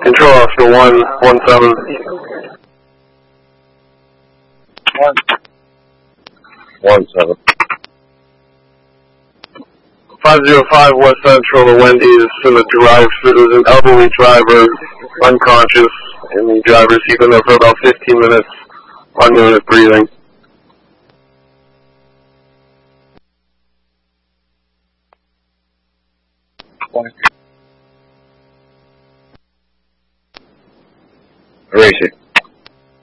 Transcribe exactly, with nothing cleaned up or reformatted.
Control Officer one one seven. One. One seven. Five zero five West Central to Wendy's in the drive. There was an elderly driver, unconscious, and the driver's been there for about fifteen minutes, unnoticed breathing. Where is he?